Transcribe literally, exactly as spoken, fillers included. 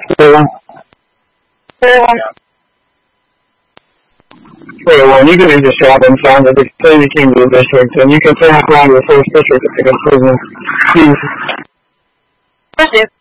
Yeah. Yeah. Wait, well, you can just shop and find that the City Kingdom District, and you can turn around your first district to pick up prison. First